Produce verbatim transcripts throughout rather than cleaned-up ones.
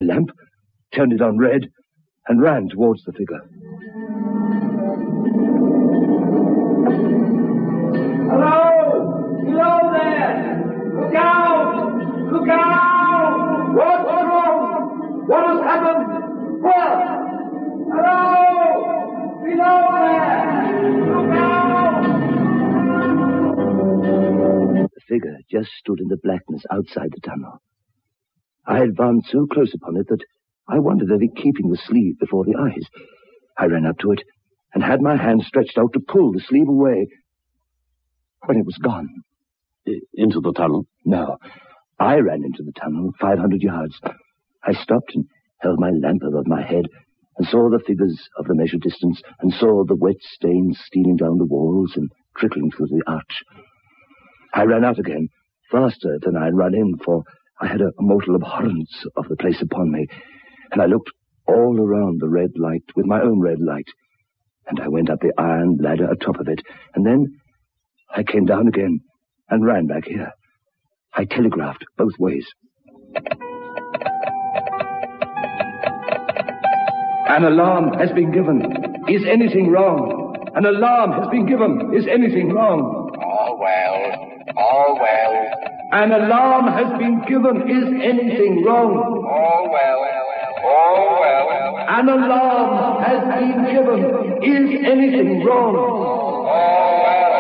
lamp, turned it on red, and ran towards the figure. Hello! Hello there! Look out! Look out! What's wrong? What has happened? Where? Hello! Below there! Look out! The figure just stood in the blackness outside the tunnel. I advanced so close upon it that I wondered at it keeping the sleeve before the eyes. I ran up to it and had my hand stretched out to pull the sleeve away when it was gone. Into the tunnel? No. I ran into the tunnel five hundred yards. I stopped and held my lamp above my head and saw the figures of the measured distance and saw the wet stains stealing down the walls and trickling through the arch. I ran out again, faster than I had run in, for I had a mortal abhorrence of the place upon me, and I looked all around the red light with my own red light, and I went up the iron ladder atop of it, and then I came down again and ran back here. I telegraphed both ways. An alarm has been given. Is anything wrong? An alarm has been given. Is anything wrong? All well. All well. An alarm has been given. Is anything wrong? All well. All well. An alarm has been given. Is anything wrong? All well.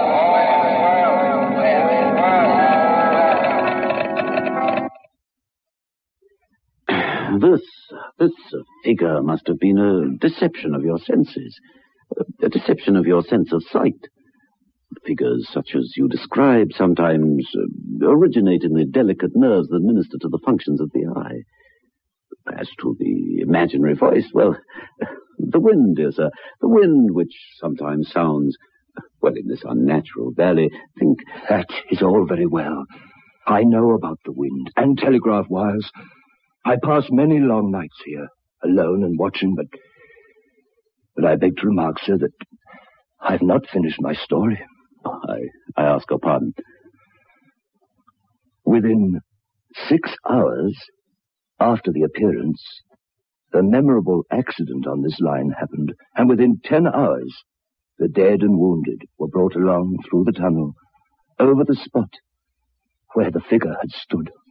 This, this figure must have been a deception of your senses, a deception of your sense of sight. Figures such as you describe sometimes uh, originate in the delicate nerves that minister to the functions of the eye. As to the imaginary voice, well, the wind, dear sir, the wind which sometimes sounds, well, in this unnatural valley, think... That is all very well. I know about the wind and telegraph wires. I pass many long nights here, alone and watching, but... But I beg to remark, sir, that I've not finished my story. Oh, I, I ask your pardon. Within six hours after the appearance, the memorable accident on this line happened, and within ten hours, the dead and wounded were brought along through the tunnel, over the spot where the figure had stood.